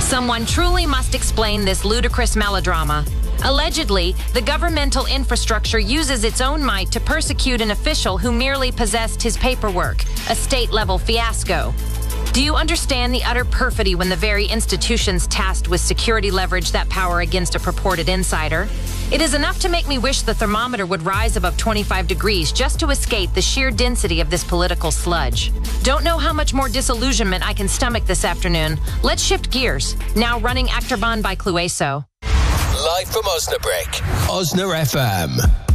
Someone truly must explain this ludicrous melodrama. Allegedly, the governmental infrastructure uses its own might to persecute an official who merely possessed his paperwork, a state-level fiasco. Do you understand the utter perfidy when the very institutions tasked with security leverage that power against a purported insider? It is enough to make me wish the thermometer would rise above 25 degrees just to escape the sheer density of this political sludge. Don't know how much more disillusionment I can stomach this afternoon. Let's shift gears. Now running Achterbahn by Clueso. Live from Osnabrück, Osna FM.